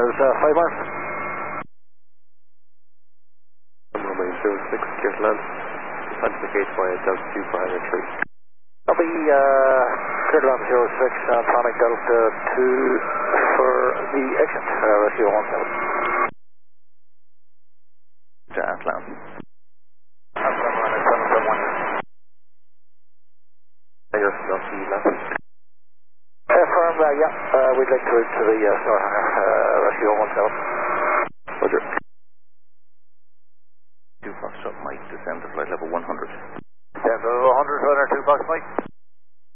is 5 miles. Runway 06, clear to land. Onto the gate via Delta 2 for hangar 3. Copy, clear to land 06, planning Delta 2 for the exit, rescue 17. Atlan. Hangar, not the left. Firm, yeah, we'd like to route to the Star Hangar, rescue 17. Roger. 2 Foxtrot Mike, descend to flight level 100.